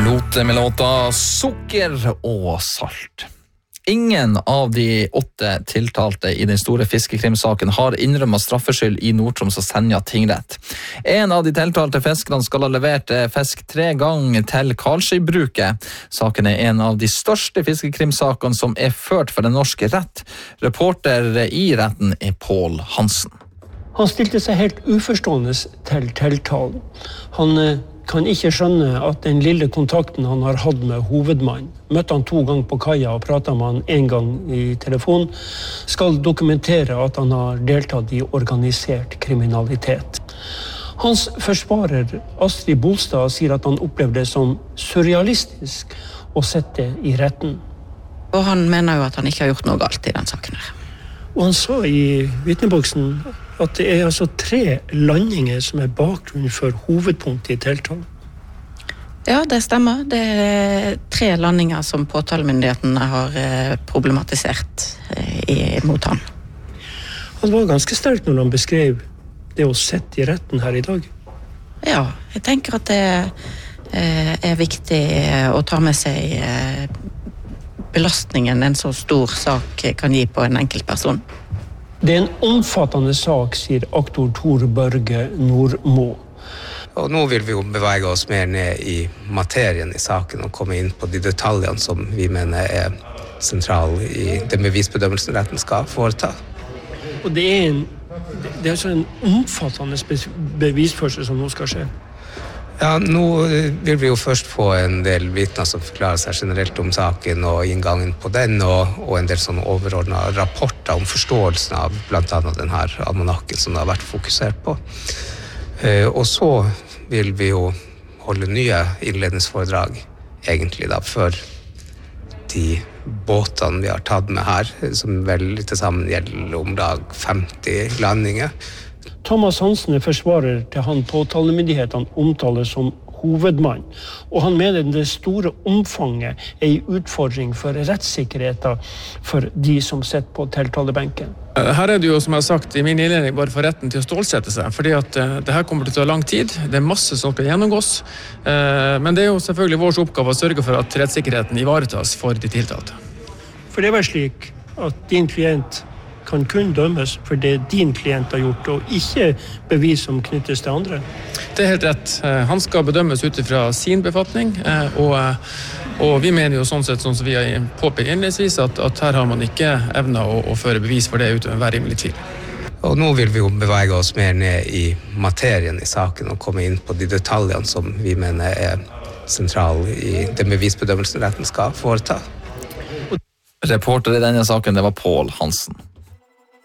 Lote med låta Sukker og salt. Ingen av de 8 tiltalte i den store fiskekrimsaken har innrømmet straffskyld i Nord-Troms og Senja tingrett. En av de tiltalte fiskerne skal ha levert fisk 3 ganger til Karlsøybruket. Saken er en av de største fiskekrimsakene som er ført for den norske rett. Reporter i retten er Pål Hansen. Han stilte seg helt uforstående til tiltalen. Han kan ikke skjønne at den lille kontakten han har hatt med hovedmannen, møtte han 2 ganger på kaia og pratet med han 1 gang i telefon, skal dokumentere at han har deltatt i organisert kriminalitet. Hans forsvarer Astrid Bolstad sier at han opplevde det som surrealistisk å sette i retten. Og han mener jo at han ikke har gjort noe galt i den saken her. Og han sa i vitneboksen at det er altså 3 landinger som er bakgrunn for hovedpunktet i tiltalen. Ja, det stemmer. Det er 3 landinger som påtalemyndighetene har problematisert mot han. Han var ganske sterk når han beskrev det å sette i retten her i dag. Ja, jeg tenker at det er viktig å ta med seg belastningen en så stor sak kan gi på en enkelt person. Det er en omfattende sak, sier aktor Tor Børge Nordmo. Og nå vil vi jo bevege oss mer ned i materien i saken og komme inn på de detaljene som vi mener er sentrale i den bevisbedømmelsen retten skal foreta. Og det er altså en omfattende bevisførsel som nå skal skje. Ja, nå vil vi jo først få en del vitner som forklarer seg generelt om saken og inngangen på den, og en del sånne overordnede rapporter om forståelsen av blant annet denne almanakken som det har vært fokusert på. Og så vil vi jo holde nye innledningsforedrag egentlig da, for de båtene vi har tatt med her, som vel til sammen gjelder om lag 50 landinger. Thomas Hansen er forsvarer til han påtalemyndighetene omtaler som hovedmann, og han mener det store omfanget er en utfordring for rettssikkerheten for de som sitter på tiltalebenken. Her er det jo, som jeg har sagt i min innledning, bare for retten til å stålsette seg, fordi at det her kommer til å ta lang tid, det er masse som skal gjennomgås, men det er jo selvfølgelig vår oppgave å sørge for at rettssikkerheten ivaretas for de tiltalte. For det var slik at din klient kan kun dømmes for det din klient har gjort, og ikke bevis som knyttes til andre. Det er helt rett. Han skal bedømmes ut fra sin befatning, og vi mener jo sånn sett, sånn som vi har påpekt innledningsvis, at her har man ikke evnet å føre bevis for det uten å være rimelig tvil. Og nå vil vi jo bevege oss mer ned i materien i saken og komme inn på de detaljene som vi mener er sentrale i den bevisbedømmelsen retten skal foreta. Reporter i denne saken, det var Pål Hansen.